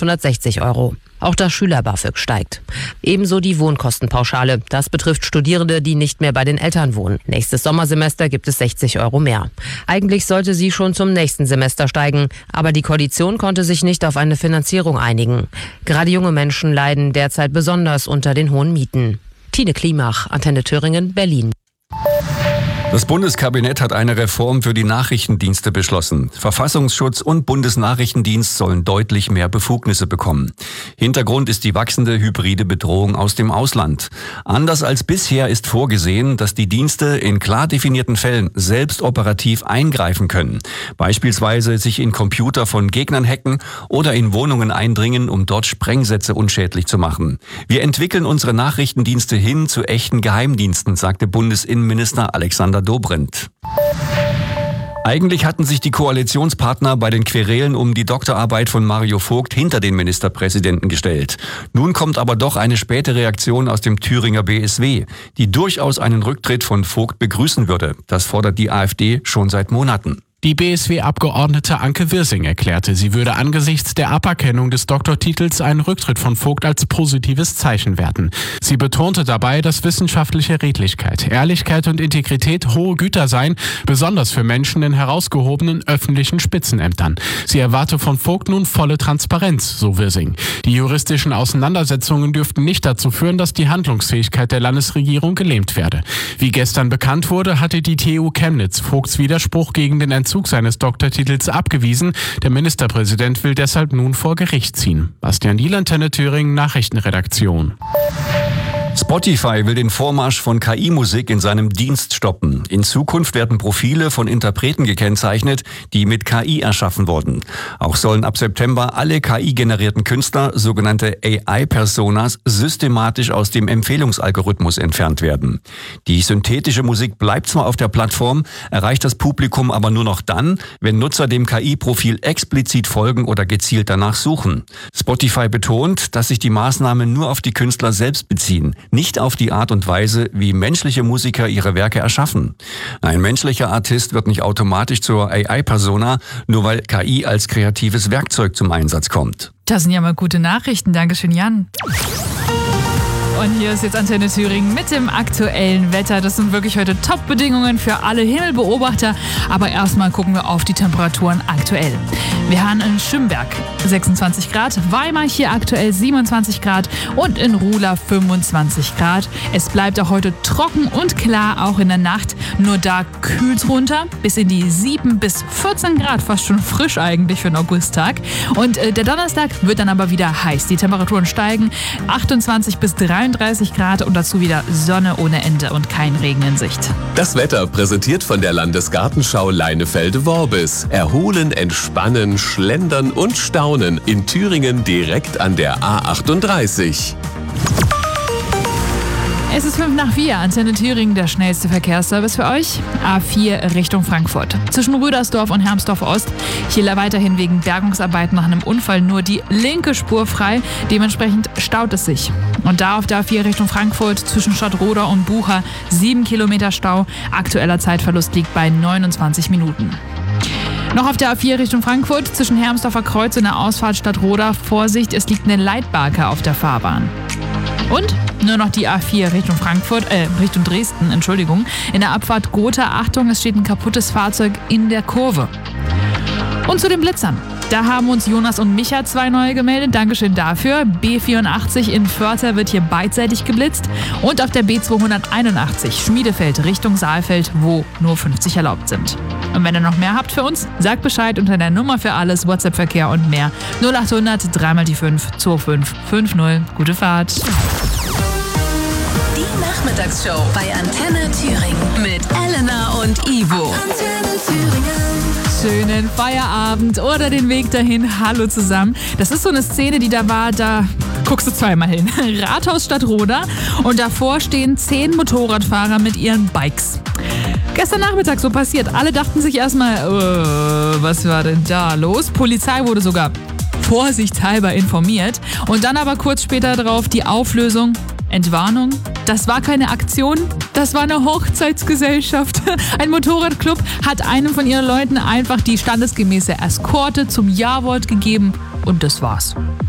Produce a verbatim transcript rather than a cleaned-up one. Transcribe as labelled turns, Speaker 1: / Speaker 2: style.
Speaker 1: fünfhundertsechzig Euro. Auch das Schüler-BAföG steigt. Ebenso die Wohnkostenpauschale. Das betrifft Studierende, die nicht mehr bei den Eltern wohnen. Nächstes Sommersemester gibt es sechzig Euro mehr. Eigentlich sollte sie schon zum nächsten Semester steigen, aber die Koalition konnte sich nicht auf eine Finanzierung einigen. Gerade junge Menschen leiden derzeit besonders unter den hohen Mieten. Tine Klimach, Antenne Thüringen, Berlin.
Speaker 2: Das Bundeskabinett hat eine Reform für die Nachrichtendienste beschlossen. Verfassungsschutz und Bundesnachrichtendienst sollen deutlich mehr Befugnisse bekommen. Hintergrund ist die wachsende hybride Bedrohung aus dem Ausland. Anders als bisher ist vorgesehen, dass die Dienste in klar definierten Fällen selbst operativ eingreifen können. Beispielsweise sich in Computer von Gegnern hacken oder in Wohnungen eindringen, um dort Sprengsätze unschädlich zu machen. Wir entwickeln unsere Nachrichtendienste hin zu echten Geheimdiensten, sagte Bundesinnenminister Alexander Dobrindt. Eigentlich hatten sich die Koalitionspartner bei den Querelen um die Doktorarbeit von Mario Vogt hinter den Ministerpräsidenten gestellt. Nun kommt aber doch eine späte Reaktion aus dem Thüringer B S W, die durchaus einen Rücktritt von Vogt begrüßen würde. Das fordert die AfD schon seit Monaten.
Speaker 3: Die B S W-Abgeordnete Anke Wirsing erklärte, sie würde angesichts der Aberkennung des Doktortitels einen Rücktritt von Vogt als positives Zeichen werten. Sie betonte dabei, dass wissenschaftliche Redlichkeit, Ehrlichkeit und Integrität hohe Güter seien, besonders für Menschen in herausgehobenen öffentlichen Spitzenämtern. Sie erwarte von Vogt nun volle Transparenz, so Wirsing. Die juristischen Auseinandersetzungen dürften nicht dazu führen, dass die Handlungsfähigkeit der Landesregierung gelähmt werde. Wie gestern bekannt wurde, hatte die T U Chemnitz Vogts Widerspruch gegen den Entzug seines Doktortitels abgewiesen. Der Ministerpräsident will deshalb nun vor Gericht ziehen. Bastian Diel, Antenne Thüringen, Nachrichtenredaktion.
Speaker 2: Spotify will den Vormarsch von K I-Musik in seinem Dienst stoppen. In Zukunft werden Profile von Interpreten gekennzeichnet, die mit K I erschaffen wurden. Auch sollen ab September alle K I-generierten Künstler, sogenannte A I-Personas, systematisch aus dem Empfehlungsalgorithmus entfernt werden. Die synthetische Musik bleibt zwar auf der Plattform, erreicht das Publikum aber nur noch dann, wenn Nutzer dem K I-Profil explizit folgen oder gezielt danach suchen. Spotify betont, dass sich die Maßnahmen nur auf die Künstler selbst beziehen, nicht auf die Art und Weise, wie menschliche Musiker ihre Werke erschaffen. Ein menschlicher Artist wird nicht automatisch zur A I-Persona, nur weil K I als kreatives Werkzeug zum Einsatz kommt.
Speaker 4: Das sind ja mal gute Nachrichten. Dankeschön, Jan. Und hier ist jetzt Antenne Thüringen mit dem aktuellen Wetter. Das sind wirklich heute Top-Bedingungen für alle Himmelbeobachter. Aber erstmal gucken wir auf die Temperaturen aktuell. Wir haben in Schimberg sechsundzwanzig Grad, Weimar hier aktuell siebenundzwanzig Grad und in Ruhla fünfundzwanzig Grad. Es bleibt auch heute trocken und klar, auch in der Nacht. Nur da kühlt runter bis in die sieben bis vierzehn Grad, fast schon frisch eigentlich für einen Augusttag. Und äh, der Donnerstag wird dann aber wieder heiß. Die Temperaturen steigen, achtundzwanzig bis dreiunddreißig Grad und dazu wieder Sonne ohne Ende und kein Regen in Sicht.
Speaker 5: Das Wetter präsentiert von der Landesgartenschau Leinefelde-Worbis. Erholen, entspannen, schlendern und staunen in Thüringen direkt an der A achtunddreißig.
Speaker 4: Es ist fünf nach vier, Antenne Thüringen, der schnellste Verkehrsservice für euch. A vier Richtung Frankfurt. Zwischen Rüdersdorf und Hermsdorf Ost. Hier weiter hin wegen Bergungsarbeiten nach einem Unfall nur die linke Spur frei. Dementsprechend staut es sich. Und da auf der A vier Richtung Frankfurt zwischen Stadtroda und Bucha sieben Kilometer Stau. Aktueller Zeitverlust liegt bei neunundzwanzig Minuten. Noch auf der A vier Richtung Frankfurt zwischen Hermsdorfer Kreuz und der Ausfahrt Stadtroda. Vorsicht, es liegt eine Leitbarke auf der Fahrbahn. Und nur noch die A vier Richtung Frankfurt, äh, Richtung Dresden, Entschuldigung. In der Abfahrt Gotha, Achtung, es steht ein kaputtes Fahrzeug in der Kurve. Und zu den Blitzern. Da haben uns Jonas und Micha zwei neue gemeldet. Dankeschön dafür. B vierundachtzig in Förther wird hier beidseitig geblitzt. Und auf der B zweihunderteinundachtzig Schmiedefeld Richtung Saalfeld, wo nur fünfzig erlaubt sind. Und wenn ihr noch mehr habt für uns, sagt Bescheid unter der Nummer für alles, WhatsApp-Verkehr und mehr. null achthundert drei mal die fünf zwei fünf fünf null. Gute Fahrt.
Speaker 6: Die Nachmittagsshow bei Antenne Thüringen mit Elena und Ivo. Antenne Thüringen.
Speaker 4: Schönen Feierabend oder den Weg dahin. Hallo zusammen. Das ist so eine Szene, die da war, da guckst du zweimal hin. Rathaus Stadtroda und davor stehen zehn Motorradfahrer mit ihren Bikes. Gestern Nachmittag so passiert. Alle dachten sich erstmal, äh, was war denn da los? Polizei wurde sogar vorsichtshalber informiert. Und dann aber kurz später drauf die Auflösung. Entwarnung, das war keine Aktion, das war eine Hochzeitsgesellschaft. Ein Motorradclub hat einem von ihren Leuten einfach die standesgemäße Eskorte zum Ja-Wort gegeben und das war's.